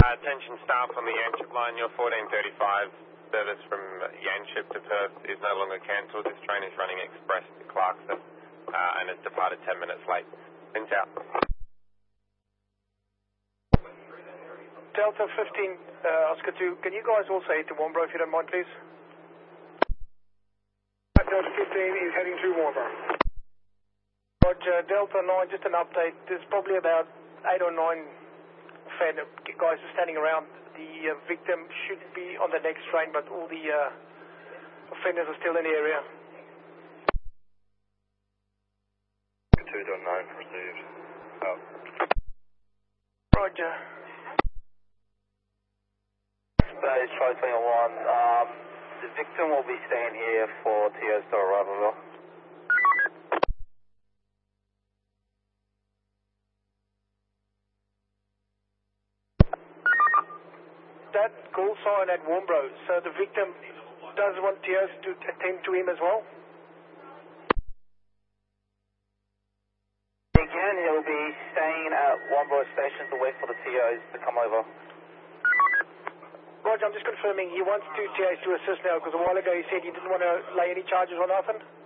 Attention staff on the Yanchep line, your 1435 service from Yanchep to Perth is no longer cancelled. This train is running express to Clarkson and has departed 10 minutes late. Vince out. Delta 15, Oscar 2, can you guys also head to Warnbro if you don't mind, please? Delta 15 is heading to Warnbro. Roger, Delta 9, just an update. There's probably about 8 or 9 guys are standing around. The victim should be on the next train, but all the offenders are still in the area. 2.9 received. Roger. Space Charlie 21, the victim will be staying here for TOs to arrival. That call sign at Warnbro, so the victim does want TOs to attend to him as well? Again, he'll be staying at Warnbro station to wait for the TOs to come over. Roger, I'm just confirming he wants 2 TOs to assist now because a while ago he said he didn't want to lay any charges on Arthur.